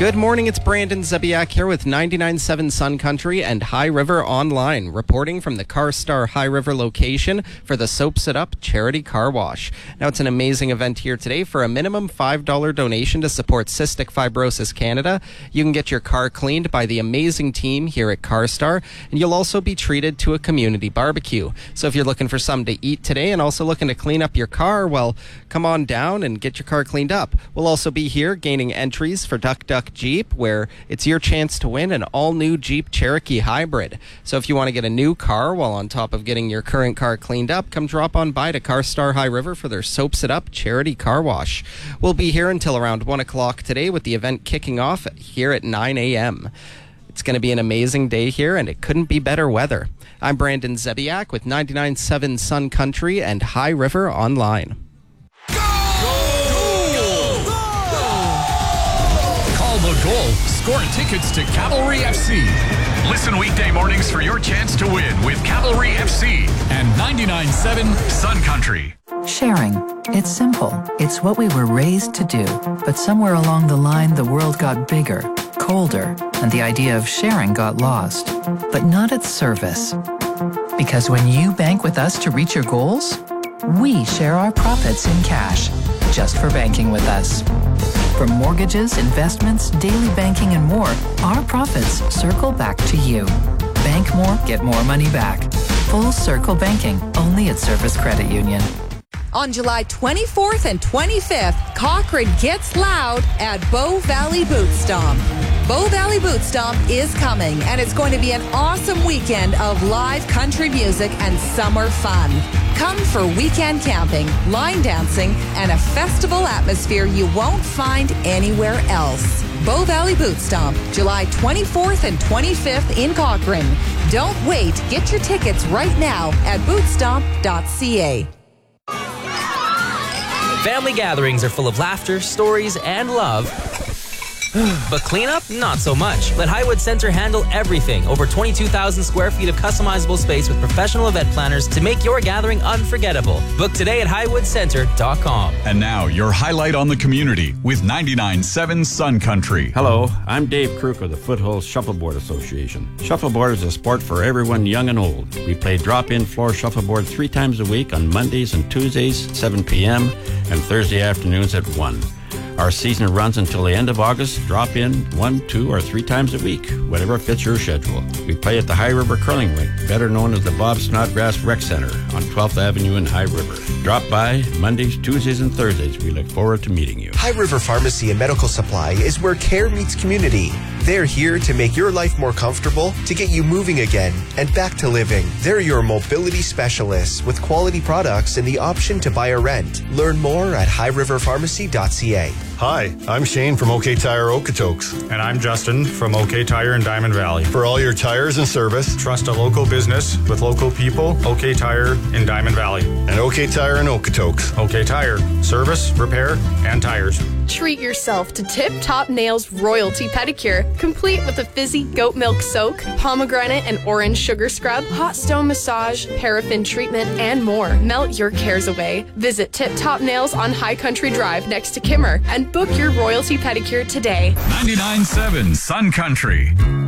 Good morning, it's Brandon Zebiak here with 99.7 Sun Country and High River Online, reporting from the CarStar High River location for the Soaps It Up Charity Car Wash. Now, it's an amazing event here today. For a minimum $5 donation to support Cystic Fibrosis Canada, you can get your car cleaned by the amazing team here at CarStar, and you'll also be treated to a community barbecue. So if you're looking for something to eat today and also looking to clean up your car, well, come on down and get your car cleaned up. We'll also be here gaining entries for Duck Duck Jeep, where it's your chance to win an all-new Jeep Cherokee Hybrid. So if you want to get a new car while on top of getting your current car cleaned up, come drop on by to CarStar High River for their Soaps It Up Charity Car Wash. We'll be here until around 1 o'clock today with the event kicking off here at 9 a.m. It's going to be an amazing day here, and it couldn't be better weather. I'm Brandon Zebiak with 99.7 Sun Country and High River Online. The goal. Score tickets to Cavalry FC. Listen weekday mornings for your chance to win with Cavalry FC and 99.7 Sun Country. Sharing. It's simple. It's what we were raised to do. But somewhere along the line, the world got bigger, colder, and the idea of sharing got lost. But not at Service. Because when you bank with us to reach your goals, we share our profits in cash, just for banking with us. From mortgages, investments, daily banking, and more, our profits circle back to you. Bank more, get more money back. Full Circle Banking, only at Service Credit Union. On July 24th and 25th, Cochrane gets loud at Bow Valley Boot Stomp. Bow Valley Boot Stomp is coming, and it's going to be an awesome weekend of live country music and summer fun. Come for weekend camping, line dancing, and a festival atmosphere you won't find anywhere else. Bow Valley Boot Stomp, July 24th and 25th in Cochrane. Don't wait. Get your tickets right now at bootstomp.ca. Family gatherings are full of laughter, stories, and love. But cleanup? Not so much. Let Highwood Center handle everything. Over 22,000 square feet of customizable space with professional event planners to make your gathering unforgettable. Book today at highwoodcenter.com. And now, your highlight on the community with 99.7 Sun Country. Hello, I'm Dave Kruk of the Foothills Shuffleboard Association. Shuffleboard is a sport for everyone young and old. We play drop-in floor shuffleboard 3 times a week on Mondays and Tuesdays, 7 p.m., and Thursday afternoons at 1. Our season runs until the end of August. Drop in 1, 2, or 3 times a week, whatever fits your schedule. We play at the High River Curling Rink, better known as the Bob Snodgrass Rec Center on 12th Avenue in High River. Drop by Mondays, Tuesdays, and Thursdays. We look forward to meeting you. High River Pharmacy and Medical Supply is where care meets community. They're here to make your life more comfortable, to get you moving again and back to living. They're your mobility specialists with quality products and the option to buy or rent. Learn more at highriverpharmacy.ca. Hi, I'm Shane from OK Tire Okotoks. And I'm Justin from OK Tire in Diamond Valley. For all your tires and service, trust a local business with local people. OK Tire in Diamond Valley. And OK Tire in Okotoks. OK Tire, service, repair, and tires. Treat yourself to Tip Top Nails Royalty Pedicure, complete with a fizzy goat milk soak, pomegranate and orange sugar scrub, hot stone massage, paraffin treatment, and more. Melt your cares away. Visit Tip Top Nails on High Country Drive next to Kimmer and book your Royalty Pedicure today. 99.7 Sun Country.